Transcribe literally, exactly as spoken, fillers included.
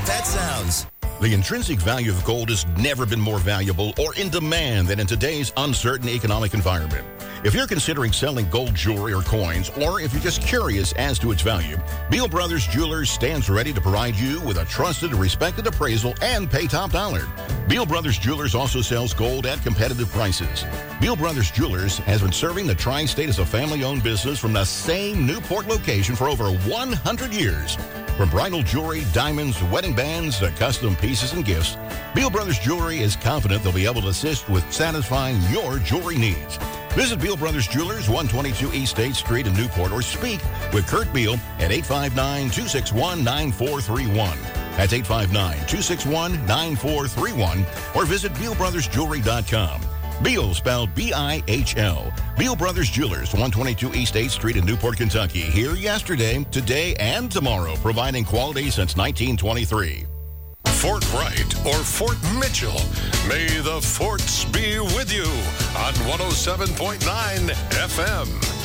that sounds. The intrinsic value of gold has never been more valuable or in demand than in today's uncertain economic environment. If you're considering selling gold jewelry or coins, or if you're just curious as to its value, Beal Brothers Jewelers stands ready to provide you with a trusted and respected appraisal and pay top dollar. Beal Brothers Jewelers also sells gold at competitive prices. Beal Brothers Jewelers has been serving the tri-state as a family-owned business from the same Newport location for over one hundred years. From bridal jewelry, diamonds, wedding bands, to custom pieces and gifts, Beal Brothers Jewelry is confident they'll be able to assist with satisfying your jewelry needs. Visit Beal Brothers Jewelers, one twenty-two East State Street in Newport, or speak with Kurt Beal at eight five nine, two six one, nine four three one. That's eight five nine, two six one, nine four three one, or visit beal brothers jewelry dot com. Beal, spelled B I H L. Beal Brothers Jewelers, one twenty-two East eighth Street in Newport, Kentucky. Here yesterday, today, and tomorrow, providing quality since nineteen twenty-three. Fort Wright or Fort Mitchell, may the forts be with you on one oh seven point nine F M.